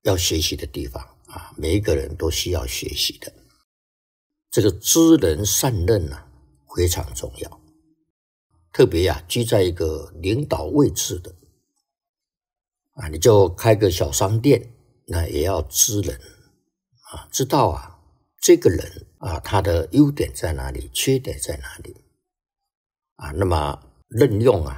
要学习的地方啊，每一个人都需要学习的。这个知人善任啊，非常重要。特别啊，居在一个领导位置的啊，你就开个小商店，那也要知人啊，知道啊这个人啊他的优点在哪里，缺点在哪里啊，那么任用啊